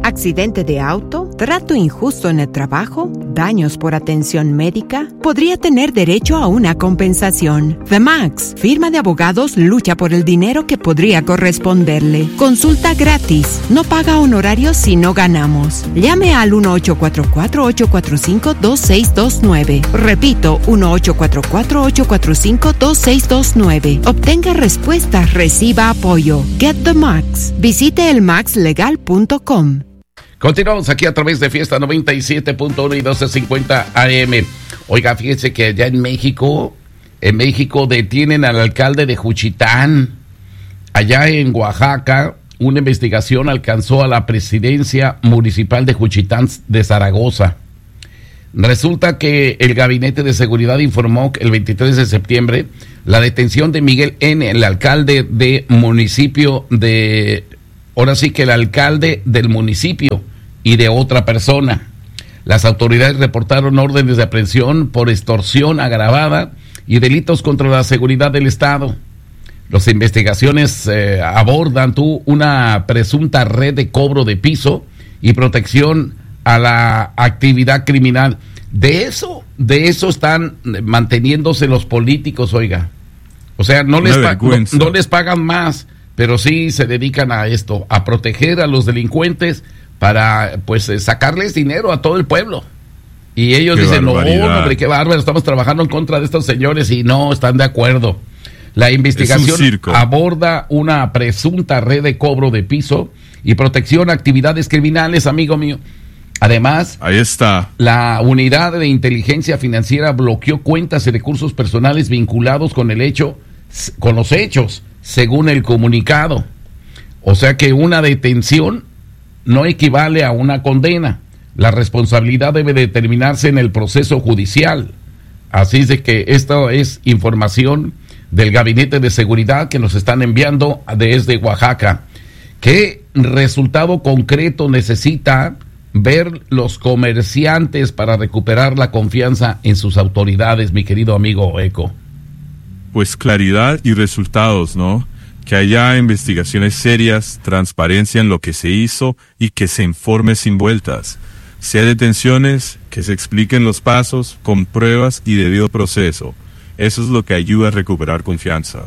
¿Accidente de auto? ¿Trato injusto en el trabajo? ¿Daños por atención médica? Podría tener derecho a una compensación. The Max, firma de abogados, lucha por el dinero que podría corresponderle. Consulta gratis. No paga honorarios si no ganamos. Llame al 1-844-845-2629. Repito, 1-844-845-2629. Obtenga respuestas, reciba apoyo. Get the Max. Visite elmaxlegal.com. Continuamos aquí a través de Fiesta 97.1 y 1250 AM. Oiga, fíjese que allá en México detienen al alcalde de Juchitán. Allá en Oaxaca, una investigación alcanzó a la presidencia municipal de Juchitán de Zaragoza. Resulta que el Gabinete de Seguridad informó el 23 de septiembre la detención de Miguel N., el alcalde de municipio de... Ahora sí que el alcalde del municipio y de otra persona. Las autoridades reportaron órdenes de aprehensión por extorsión agravada y delitos contra la seguridad del Estado. Las investigaciones abordan una presunta red de cobro de piso y protección a la actividad criminal. De eso están manteniéndose los políticos, oiga. O sea, no les pagan más, pero sí se dedican a esto, a proteger a los delincuentes para, pues, sacarles dinero a todo el pueblo. Y ellos dicen, no, hombre, qué bárbaro, estamos trabajando en contra de estos señores y no están de acuerdo. La investigación aborda una presunta red de cobro de piso y protección a actividades criminales, amigo mío. Además, ahí está. La unidad de inteligencia financiera bloqueó cuentas y recursos personales vinculados con los hechos, según el comunicado. O sea que una detención no equivale a una condena. La responsabilidad debe determinarse en el proceso judicial. Así es de que esto es información del Gabinete de Seguridad que nos están enviando desde Oaxaca. ¿Qué resultado concreto necesita ver los comerciantes para recuperar la confianza en sus autoridades, mi querido amigo Eco? Pues claridad y resultados, ¿no? Que haya investigaciones serias, transparencia en lo que se hizo y que se informe sin vueltas. Si hay detenciones, que se expliquen los pasos con pruebas y debido proceso. Eso es lo que ayuda a recuperar confianza.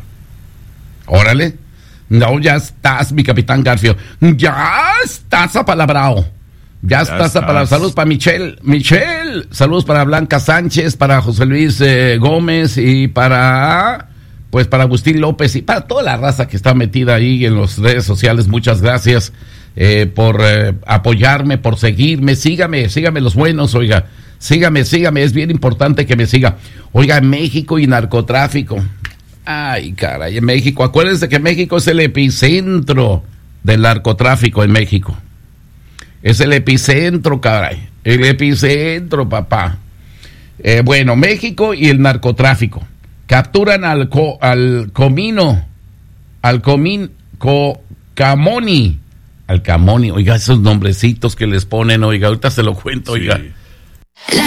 Órale. No, ya estás, mi capitán Garfio. Ya estás apalabrado. Ya estás apalabrado. Saludos para Michelle. Saludos para Blanca Sánchez, para José Luis Gómez y para Agustín López y para toda la raza que está metida ahí en las redes sociales. Muchas gracias por apoyarme, por seguirme. Sígame los buenos, oiga. Sígame, es bien importante que me siga. Oiga, México y narcotráfico. Ay, caray, en México. Acuérdense que México es el epicentro del narcotráfico en México. Es el epicentro, caray. El epicentro, papá. Bueno, México y el narcotráfico. Capturan al Camoni. Oiga, esos nombrecitos que les ponen, oiga, ahorita se lo cuento, oiga. Sí.